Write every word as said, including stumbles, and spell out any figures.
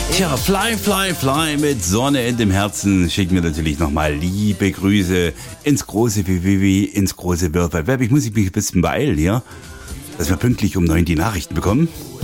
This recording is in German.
Tja, Fly, Fly, Fly mit Sonne in dem Herzen schicken wir natürlich nochmal liebe Grüße ins große W W W, ins große World Wide Web. Ich muss mich ein bisschen beeilen hier, dass wir pünktlich um neun die Nachrichten bekommen.